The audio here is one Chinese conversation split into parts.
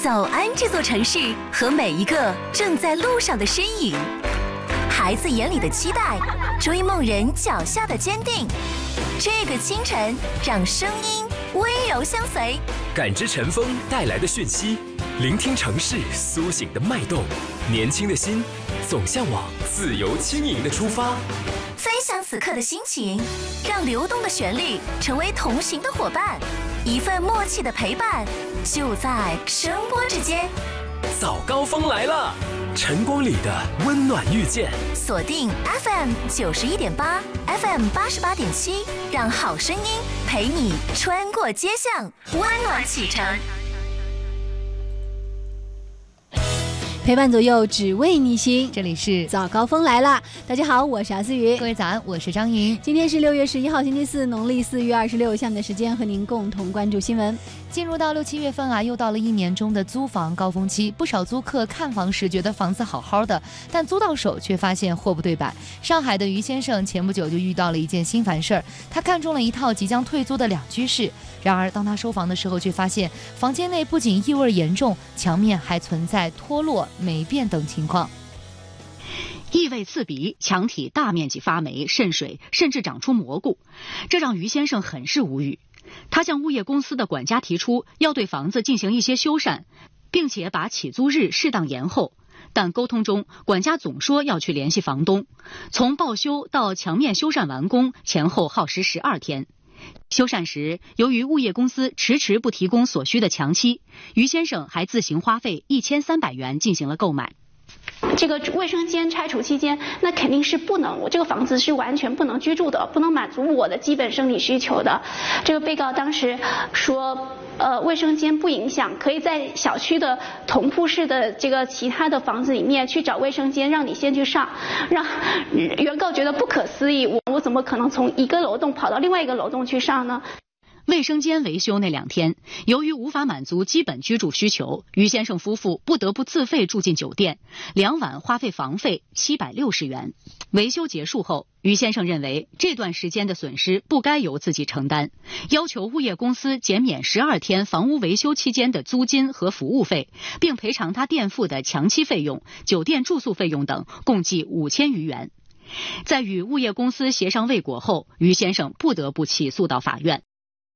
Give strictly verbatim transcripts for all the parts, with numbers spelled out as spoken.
早安这座城市和每一个正在路上的身影，孩子眼里的期待，追梦人脚下的坚定。这个清晨，让声音温柔相随， 感知晨风带来的讯息，聆听城市苏醒的脉动。年轻的心总向往自由轻盈的出发。 分享此刻的心情，让流动的旋律成为同行的伙伴，一份默契的陪伴，就在声波之间。 早高峰来了，晨光里的温暖遇见。 锁定 F M 九十一点八 ，F M 八十八点七，让好声音陪你穿过街巷，温暖启程。 陪伴左右，只为你行。 这里是早高峰来了，大家好，我是阿思雨。 各位早安，我是张莹。 今天是六月十一号，星期四，农历四月二十六。下面的时间和您共同关注新闻。 进入到六七月份啊，又到了一年中的租房高峰期，不少租客看房时觉得房子好好的，但租到手却发现货不对版。上海的于先生前不久就遇到了一件心烦事儿，他看中了一套即将退租的两居室，然而当他收房的时候，却发现房间内不仅异味严重，墙面还存在脱落、霉变等情况。 异味刺鼻，墙体大面积发霉渗水，甚至长出蘑菇，这让于先生很是无语。他向物业公司的管家提出要对房子进行一些修缮，并且把起租日适当延后，但沟通中管家总说要去联系房东。从报修到墙面修缮完工前后耗时十二天。修缮时，由于物业公司迟迟不提供所需的墙漆，于先生还自行花费一千三百元进行了购买。 这个卫生间拆除期间，那肯定是不能，我这个房子是完全不能居住的，不能满足我的基本生理需求的。这个被告当时说，呃，卫生间不影响，可以在小区的同铺式的这个其他的房子里面去找卫生间，让你先去上，让原告觉得不可思议，我我怎么可能从一个楼栋跑到另外一个楼栋去上呢？ 卫生间维修那两天，由于无法满足基本居住需求，于先生夫妇不得不自费住进酒店，两晚花费房费七百六十元。维修结束后，于先生认为这段时间的损失不该由自己承担，要求物业公司减免十二天房屋维修期间的租金和服务费，并赔偿他垫付的墙漆费用、酒店住宿费用等，共计五千余元。在与物业公司协商未果后，于先生不得不起诉到法院。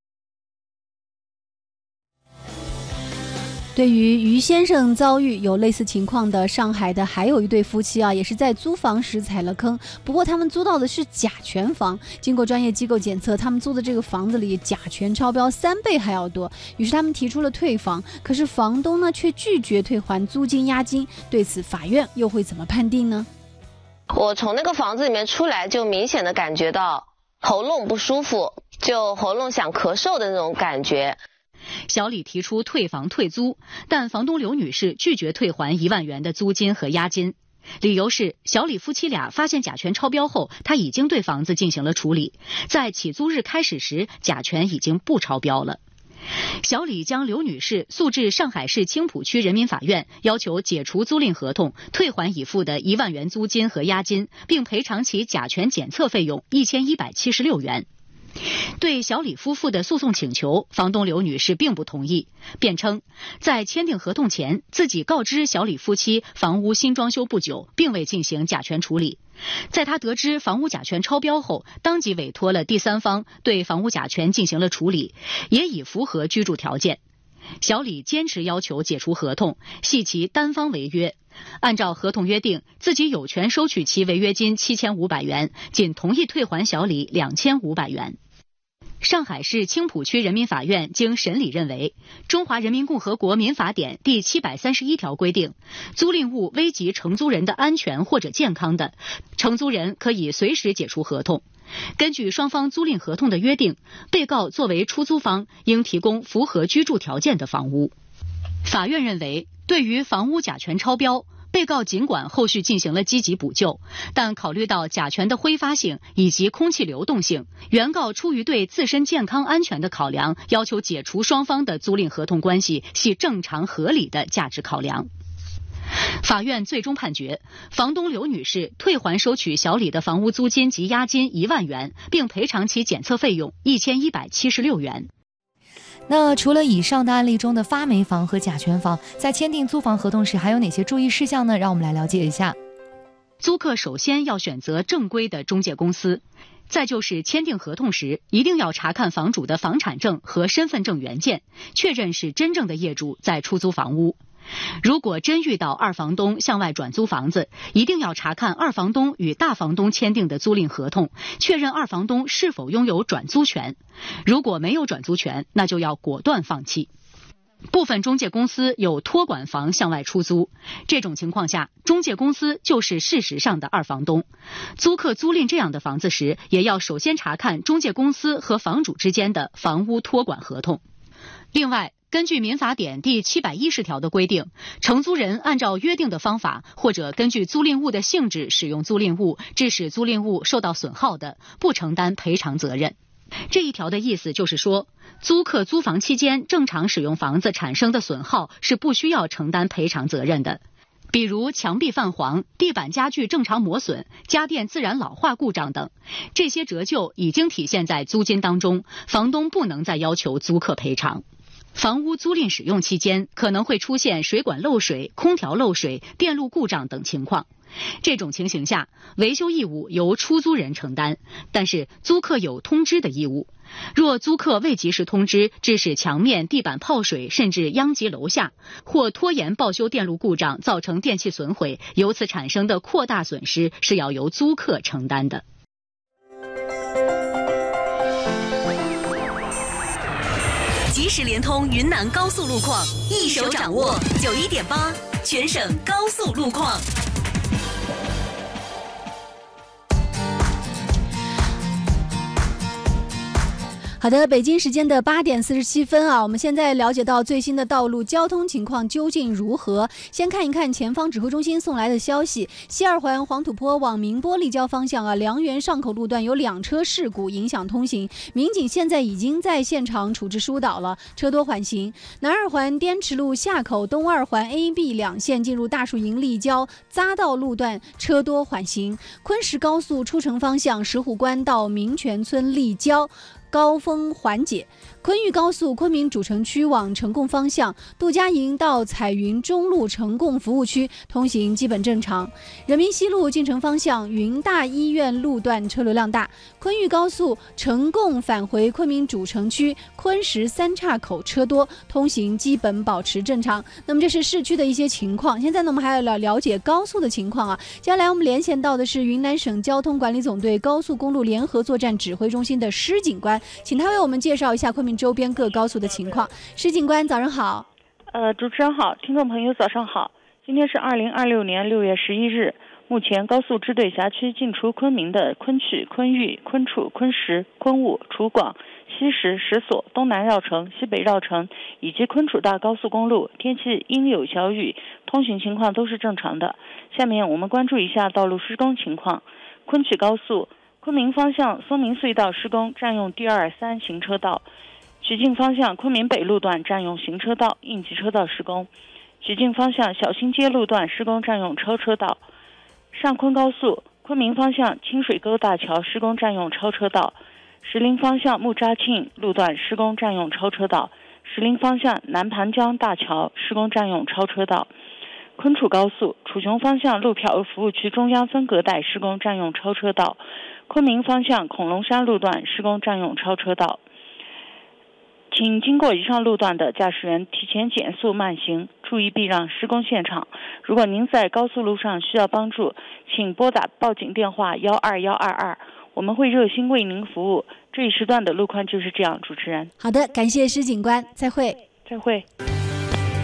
对于于先生遭遇有类似情况的上海的还有一对夫妻啊，也是在租房时踩了坑，不过他们租到的是甲醛房，经过专业机构检测，他们租的这个房子里甲醛超标三倍还要多，于是他们提出了退房，可是房东呢却拒绝退还租金押金，对此法院又会怎么判定呢？ 我从那个房子里面出来，就明显的感觉到喉咙不舒服，就喉咙想咳嗽的那种感觉。 小李提出退房退租，但房东刘女士拒绝退还一万元的租金和押金，理由是小李夫妻俩发现甲醛超标后，他已经对房子进行了处理，在起租日开始时甲醛已经不超标了。小李将刘女士诉至上海市青浦区人民法院，要求解除租赁合同，退还已付的一万元租金和押金，并赔偿其甲醛检测费用一千一百七十六元。对小李夫妇的诉讼请求，房东刘女士并不同意，辩称在签订合同前，自己告知小李夫妻房屋新装修不久，并未进行甲醛处理。在他得知房屋甲醛超标后，当即委托了第三方对房屋甲醛进行了处理，也已符合居住条件。小李坚持要求解除合同，系其单方违约。按照合同约定，自己有权收取其违约金七千五百元，仅同意退还小李两千五百元。上海市青浦区人民法院经审理认为，中华人民共和国民法典第七百三十一条规定，租赁物危及承租人的安全或者健康的，承租人可以随时解除合同。根据双方租赁合同的约定，被告作为出租方，应提供符合居住条件的房屋。法院认为，对于房屋甲醛超标，被告尽管后续进行了积极补救，但考虑到甲醛的挥发性以及空气流动性，原告出于对自身健康安全的考量，要求解除双方的租赁合同关系系正常合理的价值考量。法院最终判决，房东刘女士退还收取小李的房屋租金及押金一万元，并赔偿其检测费用一千一百七十六元。 那除了以上的案例中的发霉房和甲醛房，在签订租房合同时还有哪些注意事项呢？让我们来了解一下。 租客首先要选择正规的中介公司，再就是签订合同时一定要查看房主的房产证和身份证原件，确认是真正的业主在出租房屋。如果真遇到二房东向外转租房子，一定要查看二房东与大房东签订的租赁合同，确认二房东是否拥有转租权。如果没有转租权，那就要果断放弃。部分中介公司有托管房向外出租，这种情况下，中介公司就是事实上的二房东。租客租赁这样的房子时，也要首先查看中介公司和房主之间的房屋托管合同。另外，根据民法典第七百一十条的规定，承租人按照约定的方法，或者根据租赁物的性质使用租赁物，致使租赁物受到损耗的，不承担赔偿责任。这一条的意思就是说，租客租房期间正常使用房子产生的损耗是不需要承担赔偿责任的。比如墙壁泛黄、地板家具正常磨损、家电自然老化故障等，这些折旧已经体现在租金当中，房东不能再要求租客赔偿。房屋租赁使用期间可能会出现水管漏水、空调漏水、电路故障等情况，这种情形下，维修义务由出租人承担，但是租客有通知的义务。若租客未及时通知，致使墙面、地板泡水，甚至殃及楼下，或拖延报修电路故障，造成电器损毁，由此产生的扩大损失是要由租客承担的。 即时联通云南高速路况，一手掌握九一点八全省高速路况。 好的，北京时间的八点四十七分啊，我们现在了解到最新的道路交通情况究竟如何？先看一看前方指挥中心送来的消息：西二环黄土坡往宁波立交方向啊，梁园上口路段有两车事故影响通行，民警现在已经在现场处置疏导了，车多缓行。南二环滇池路下口东二环 A、B 两线进入大树营立交匝道路段车多缓行。昆石高速出城方向石虎关到民权村立交高峰缓解。昆玉高速昆明主城区往成贡方向，杜家营到彩云中路成贡服务区通行基本正常。人民西路进城方向云大医院路段车流量大。昆玉高速成贡返回昆明主城区昆石三岔口车多，通行基本保持正常。那么这是市区的一些情况。现在呢，我们还要了了解高速的情况啊。接下来我们连线到的是云南省交通管理总队高速公路联合作战指挥中心的施警官，请他为我们介绍一下昆明周边各高速的情况。施警官，早上好。 呃，主持人好，听众朋友早上好。今天是二零二六年六月十一日。目前高速支队辖区进出昆明的昆曲、昆玉、昆楚、昆石、昆武、楚广、西石、石所、东南绕城、西北绕城以及昆楚大高速公路，天气阴有小雨，通行情况都是正常的。下面我们关注一下道路施工情况。昆曲高速昆明方向松明隧道施工，占用第二、三行车道。曲靖方向昆明北路段占用行车道，应急车道施工。曲靖方向小新街路段施工，占用超车道。上昆高速昆明方向清水沟大桥施工，占用超车道。石林方向木扎庆路段施工，占用超车道。石林方向南盘江大桥施工，占用超车道。昆楚高速楚雄方向路票服务区中央分隔带施工，占用超车道。昆明方向恐龙山路段施工，占用超车道。请经过以上路段的驾驶员提前减速慢行，注意避让施工现场。如果您在高速路上需要帮助，请拨打报警电话幺二幺二二，我们会热心为您服务。这一时段的路况就是这样，主持人。 好的，感谢施警官，再会。 再会。